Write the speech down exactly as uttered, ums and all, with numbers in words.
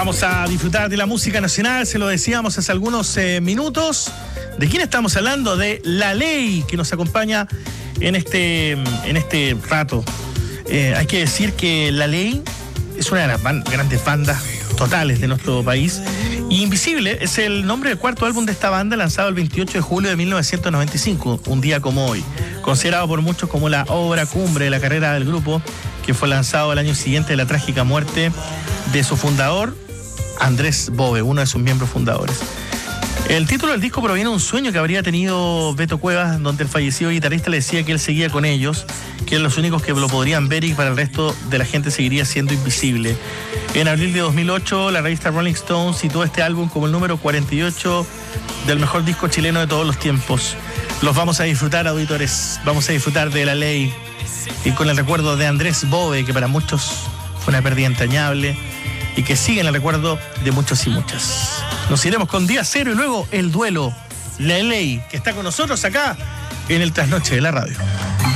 Vamos a disfrutar de la música nacional, se lo decíamos hace algunos eh, minutos. ¿De quién estamos hablando? De La Ley, que nos acompaña en este, en este rato. Eh, hay que decir que La Ley es una de las ban- grandes bandas totales de nuestro país. Y Invisible es el nombre del cuarto álbum de esta banda, lanzado el veintiocho de julio de mil novecientos noventa y cinco, un día como hoy. Considerado por muchos como la obra cumbre de la carrera del grupo, que fue lanzado al año siguiente de la trágica muerte de su fundador, Andrés Bove, uno de sus miembros fundadores. El título del disco proviene de un sueño que habría tenido Beto Cuevas, donde el fallecido guitarrista le decía que él seguía con ellos, que eran los únicos que lo podrían ver y que para el resto de la gente seguiría siendo invisible. En abril de dos mil ocho, la revista Rolling Stone citó este álbum como el número cuarenta y ocho del mejor disco chileno de todos los tiempos. Los vamos a disfrutar, auditores. Vamos a disfrutar de La Ley y con el recuerdo de Andrés Bove, que para muchos fue una pérdida entrañable y que sigue en el recuerdo de muchos y muchas. Nos iremos con Día Cero y luego El Duelo. La Ley, que está con nosotros acá en el Trasnoche de la Radio.